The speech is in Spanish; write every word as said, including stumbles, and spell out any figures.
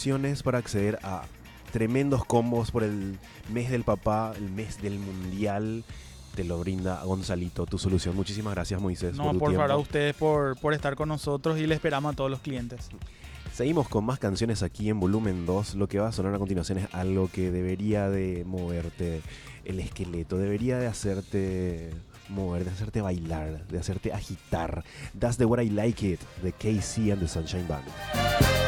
promociones para acceder a tremendos combos por el mes del papá, el mes del mundial. Te lo brinda Gonzalito, tu solución. Muchísimas gracias, Moisés, No, por tu por favor, a tiempo. ustedes por, por estar con nosotros y le esperamos a todos los clientes. Seguimos con más canciones aquí en Volumen dos. Lo que va a sonar a continuación es algo que debería de moverte el esqueleto, debería de hacerte mover, de hacerte bailar, de hacerte agitar. That's the way I like it, de K C and the Sunshine Band.